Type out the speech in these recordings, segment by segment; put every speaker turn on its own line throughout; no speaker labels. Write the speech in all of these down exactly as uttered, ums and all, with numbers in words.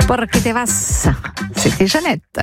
Porque te vas. C'était Jeannette.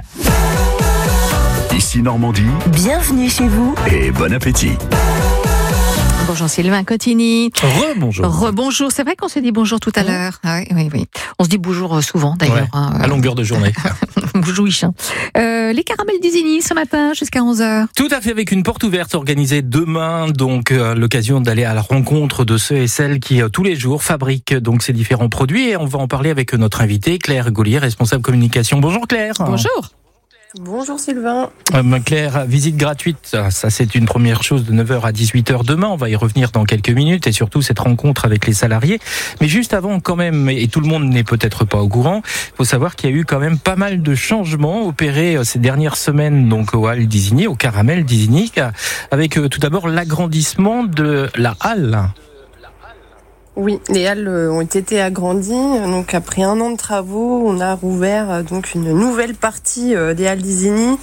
Ici Normandie.
Bienvenue chez vous.
Et bon appétit.
Bonjour Sylvain Cotigny.
Rebonjour.
Rebonjour. C'est vrai qu'on s'est dit bonjour tout à mmh. l'heure. Ah, oui, oui, oui. On se dit bonjour souvent d'ailleurs.
Ouais,
hein,
à longueur de journée.
Bonjour. Euh, les caramels d'Isigny ce matin jusqu'à onze heures.
Tout à fait, avec une porte ouverte organisée demain. Donc euh, l'occasion d'aller à la rencontre de ceux et celles qui euh, tous les jours fabriquent donc ces différents produits. Et on va en parler avec notre invitée Claire Gaulier, responsable communication. Bonjour Claire.
Bonjour.
Bonjour Sylvain.
Euh, Claire, visite gratuite, ça c'est une première chose de neuf heures à dix-huit heures demain, on va y revenir dans quelques minutes et surtout cette rencontre avec les salariés. Mais juste avant quand même, et tout le monde n'est peut-être pas au courant, il faut savoir qu'il y a eu quand même pas mal de changements opérés ces dernières semaines donc au Halles d'Isigny, au Caramel d'Isigny, avec tout d'abord l'agrandissement de la halle.
Oui, les halles ont été agrandies. Donc après un an de travaux, on a rouvert donc une nouvelle partie des halles d'Isigny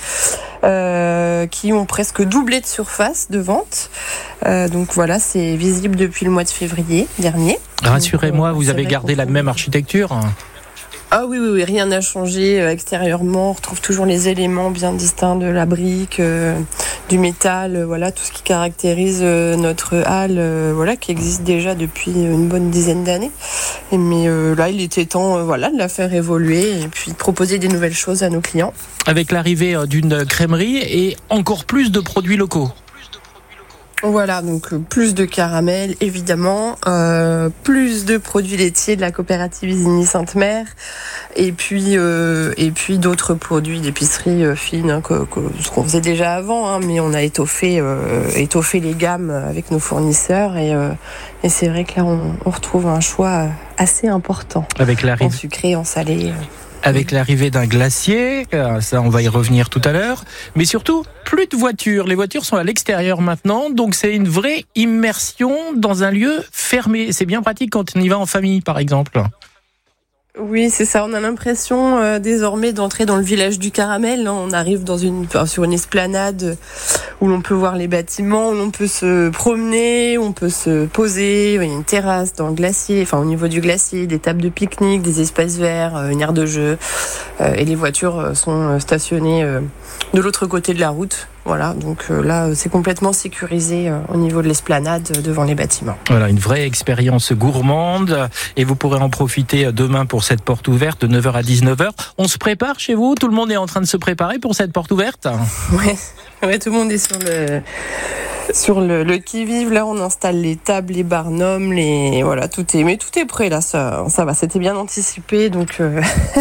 euh, qui ont presque doublé de surface de vente. Euh, donc voilà, c'est visible depuis le mois de février dernier.
Rassurez-moi,
donc,
vous avez gardé la même architecture ?
Ah oui, oui, oui, rien n'a changé euh, extérieurement. On retrouve toujours les éléments bien distincts de la brique, euh, du métal, euh, voilà, tout ce qui caractérise euh, notre halle, euh, voilà, qui existe déjà depuis une bonne dizaine d'années. Et, mais euh, là, il était temps, euh, voilà, de la faire évoluer et puis de proposer des nouvelles choses à nos clients.
Avec l'arrivée d'une crèmerie et encore plus de produits locaux.
Voilà, donc plus de caramel, évidemment, euh, plus de produits laitiers de la coopérative Isigny Sainte-Mère, et puis euh, et puis d'autres produits d'épicerie euh, fine, hein, que, que, ce qu'on faisait déjà avant, hein, mais on a étoffé euh, étoffé les gammes avec nos fournisseurs, et, euh, et c'est vrai que là on, on retrouve un choix assez important.
Avec l'arrivée.
En sucré, en salé.
Avec l'arrivée d'un glacier, ça on va y revenir tout à l'heure, mais surtout plus de voitures. Les voitures sont à l'extérieur maintenant, donc c'est une vraie immersion dans un lieu fermé. C'est bien pratique quand on y va en famille, par exemple.
Oui, c'est ça. On a l'impression euh, désormais d'entrer dans le village du caramel. On arrive dans une, sur une esplanade où l'on peut voir les bâtiments, où l'on peut se promener, où on peut se poser. Il y a une terrasse dans le glacier, enfin au niveau du glacier, des tables de pique-nique, des espaces verts, une aire de jeu. Euh, et les voitures sont stationnées euh, de l'autre côté de la route. Voilà, donc euh, là, c'est complètement sécurisé euh, au niveau de l'esplanade euh, devant les bâtiments.
Voilà, une vraie expérience gourmande et vous pourrez en profiter demain pour cette porte ouverte de neuf heures à dix-neuf heures. On se prépare chez vous ? Tout le monde est en train de se préparer pour cette porte ouverte ?
Ouais, ouais, tout le monde est sur le... Sur le, le qui-vive, là, on installe les tables, les barnums, les... Voilà, tout est... Mais tout est prêt, là, ça, ça va, c'était bien anticipé, donc... Euh...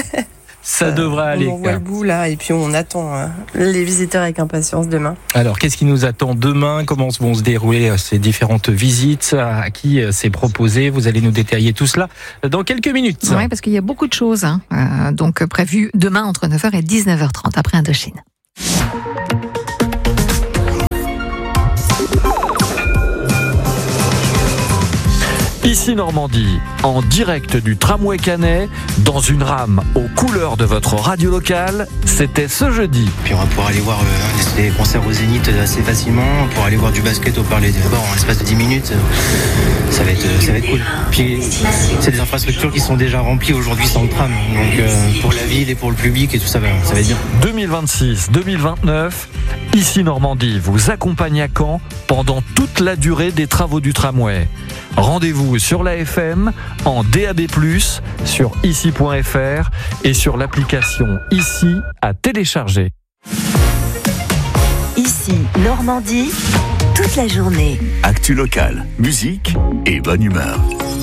Ça devrait aller.
On voit le bout là et puis on attend euh, les visiteurs avec impatience demain.
Alors qu'est-ce qui nous attend demain ? Comment vont se dérouler ces différentes visites ? À qui c'est proposé ? Vous allez nous détailler tout cela dans quelques minutes.
Oui, parce qu'il y a beaucoup de choses hein, euh, donc prévues demain entre neuf heures et dix-neuf heures trente après Indochine.
Ici Normandie, en direct du tramway Canet, dans une rame aux couleurs de votre radio locale, c'était ce jeudi.
Puis on va pouvoir aller voir euh, des concerts au Zénith assez facilement, pour aller voir du basket au Parler des Sports en l'espace de dix minutes. Ça va être, ça va être cool. Puis c'est des infrastructures qui sont déjà remplies aujourd'hui sans le tram, donc euh, pour la ville et pour le public et tout ça va, ça va être bien.
deux mille vingt-six deux mille vingt-neuf, Ici Normandie vous accompagne à Caen pendant toute la durée des travaux du tramway. Rendez-vous sur la F M, en D A B plus, sur ici point f r et sur l'application Ici à télécharger.
Ici Normandie, toute la journée.
Actu locale, musique et bonne humeur.